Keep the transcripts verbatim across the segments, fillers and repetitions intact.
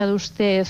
usted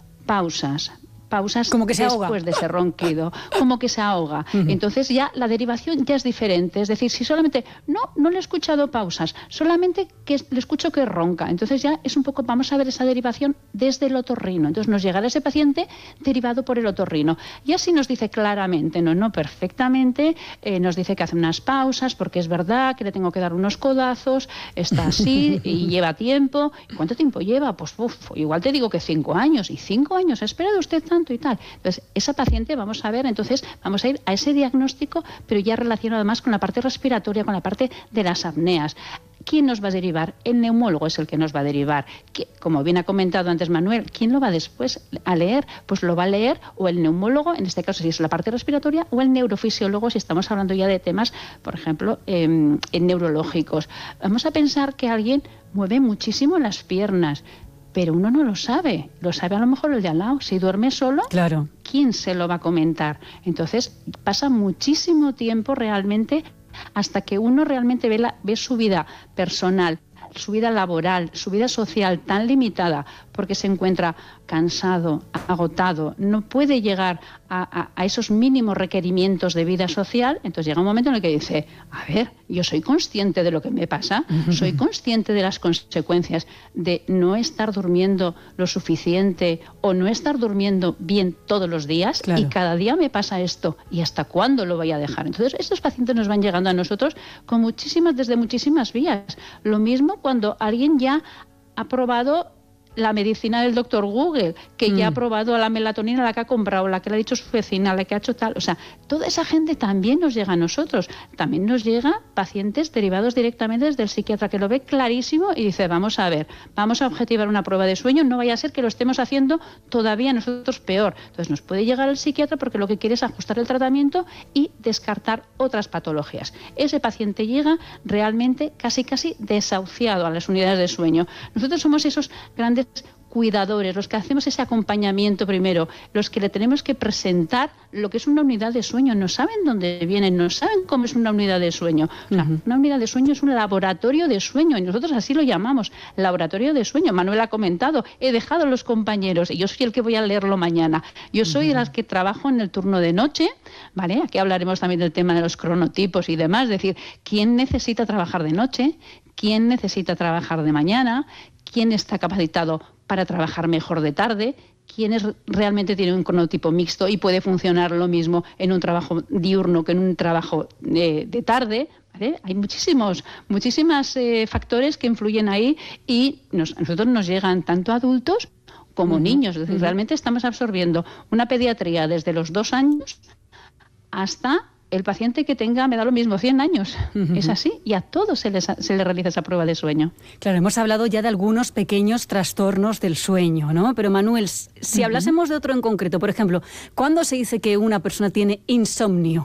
pausas, pausas como que se después ahoga. de ese ronquido, como que se ahoga. Uh-huh. Entonces ya la derivación ya es diferente. Es decir, si solamente, no, no le he escuchado pausas, solamente que le escucho que ronca. Entonces ya es un poco, vamos a ver esa derivación desde el otorrino. Entonces nos llegará ese paciente derivado por el otorrino. Y así nos dice claramente, no, no, perfectamente, eh, nos dice que hace unas pausas, porque es verdad que le tengo que dar unos codazos, está así y lleva tiempo. ¿Y cuánto tiempo lleva? Pues uf, igual te digo que cinco años. ¿Y cinco años? ¿Ha esperado usted tanto y tal? Entonces, esa paciente vamos a ver, entonces vamos a ir a ese diagnóstico, pero ya relacionado además con la parte respiratoria, con la parte de las apneas. ¿Quién nos va a derivar? El neumólogo es el que nos va a derivar. Que, como bien ha comentado antes Manuel, ¿quién lo va después a leer? Pues lo va a leer o el neumólogo, en este caso si es la parte respiratoria, o el neurofisiólogo si estamos hablando ya de temas, por ejemplo, eh, en neurológicos. Vamos a pensar que alguien mueve muchísimo las piernas, pero uno no lo sabe, lo sabe a lo mejor el de al lado. Si duerme solo, claro, ¿quién se lo va a comentar? Entonces pasa muchísimo tiempo realmente hasta que uno realmente ve, la, ve su vida personal, su vida laboral, su vida social tan limitada porque se encuentra cansado, agotado, no puede llegar a, a, a esos mínimos requerimientos de vida social. Entonces llega un momento en el que dice, a ver, yo soy consciente de lo que me pasa, soy consciente de las consecuencias de no estar durmiendo lo suficiente o no estar durmiendo bien todos los días, claro, y cada día me pasa esto, ¿y hasta cuándo lo voy a dejar? Entonces estos pacientes nos van llegando a nosotros con muchísimas, desde muchísimas vías. Lo mismo cuando alguien ya ha probado la medicina del doctor Google, que mm. ya ha probado la melatonina, la que ha comprado, la que le ha dicho su vecina, la que ha hecho tal. O sea, toda esa gente también nos llega a nosotros. También nos llega pacientes derivados directamente desde el psiquiatra, que lo ve clarísimo y dice, vamos a ver, vamos a objetivar una prueba de sueño, no vaya a ser que lo estemos haciendo todavía nosotros peor. Entonces nos puede llegar el psiquiatra porque lo que quiere es ajustar el tratamiento y descartar otras patologías. Ese paciente llega realmente casi casi desahuciado a las unidades de sueño. Nosotros somos esos grandes cuidadores, los que hacemos ese acompañamiento primero, los que le tenemos que presentar lo que es una unidad de sueño. No saben dónde vienen, no saben cómo es una unidad de sueño. O sea, uh-huh. Una unidad de sueño es un laboratorio de sueño y nosotros así lo llamamos, laboratorio de sueño. Manuel ha comentado, he dejado a los compañeros y yo soy el que voy a leerlo mañana. Yo soy uh-huh. de las que trabajo en el turno de noche, ¿vale? Aquí hablaremos también del tema de los cronotipos y demás, es decir, ¿quién necesita trabajar de noche? ¿Quién necesita trabajar de mañana? ¿Quién está capacitado para trabajar mejor de tarde? ¿Quién es, realmente tiene un cronotipo mixto y puede funcionar lo mismo en un trabajo diurno que en un trabajo de, de tarde? ¿Vale? Hay muchísimos muchísimos eh, factores que influyen ahí y nos, a nosotros nos llegan tanto adultos como uh-huh. niños. Es decir, uh-huh. realmente estamos absorbiendo una pediatría desde los dos años hasta el paciente que tenga, me da lo mismo, cien años. Uh-huh. Es así, y a todos se les, se les realiza esa prueba de sueño. Claro, hemos hablado ya de algunos pequeños trastornos del sueño, ¿no? Pero Manuel, si uh-huh. hablásemos de otro en concreto, por ejemplo, ¿cuándo se dice que una persona tiene insomnio?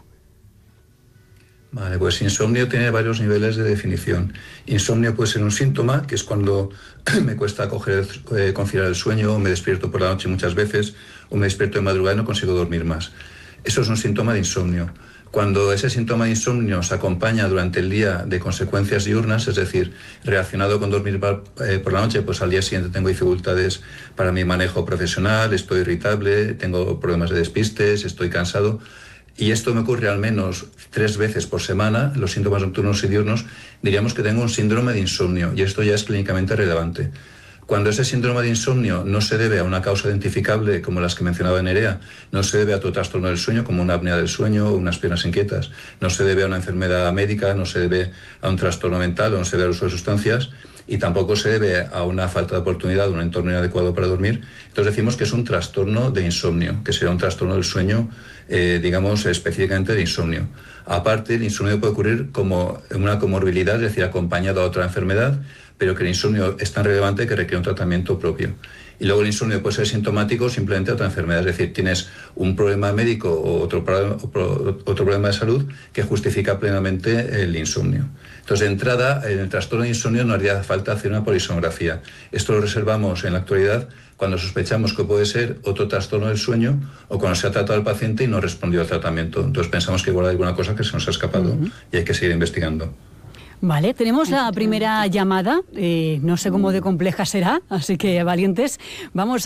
Vale, pues insomnio tiene varios niveles de definición. Insomnio puede ser un síntoma, que es cuando me cuesta coger, eh, conciliar el sueño, o me despierto por la noche muchas veces, o me despierto de madrugada y no consigo dormir más. Eso es un síntoma de insomnio. Cuando ese síntoma de insomnio se acompaña durante el día de consecuencias diurnas, es decir, relacionado con dormir por la noche, pues al día siguiente tengo dificultades para mi manejo profesional, estoy irritable, tengo problemas de despistes, estoy cansado, y esto me ocurre al menos tres veces por semana, los síntomas nocturnos y diurnos, diríamos que tengo un síndrome de insomnio, y esto ya es clínicamente relevante. Cuando ese síndrome de insomnio no se debe a una causa identificable como las que mencionaba Nerea, no se debe a otro trastorno del sueño como una apnea del sueño o unas piernas inquietas, no se debe a una enfermedad médica, no se debe a un trastorno mental o no se debe al uso de sustancias y tampoco se debe a una falta de oportunidad o un entorno inadecuado para dormir, entonces decimos que es un trastorno de insomnio, que será un trastorno del sueño, eh, digamos, específicamente de insomnio. Aparte, el insomnio puede ocurrir como una comorbilidad, es decir, acompañado a otra enfermedad, pero que el insomnio es tan relevante que requiere un tratamiento propio. Y luego el insomnio puede ser sintomático simplemente de otra enfermedad, es decir, tienes un problema médico o otro, otro problema de salud que justifica plenamente el insomnio. Entonces, de entrada, en el trastorno de insomnio no haría falta hacer una polisonografía. Esto lo reservamos en la actualidad cuando sospechamos que puede ser otro trastorno del sueño o cuando se ha tratado al paciente y no respondió al tratamiento. Entonces pensamos que igual hay alguna cosa que se nos ha escapado uh-huh. y hay que seguir investigando. Vale, tenemos la primera llamada, eh, no sé cómo de compleja será, así que valientes, vamos